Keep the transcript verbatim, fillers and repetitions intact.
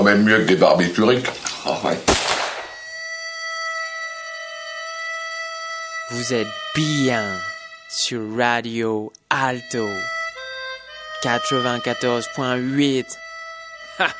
quand même mieux que des barbituriques. Ah ouais. Vous êtes bien sur Radio Alto quatre-vingt-quatorze point huit.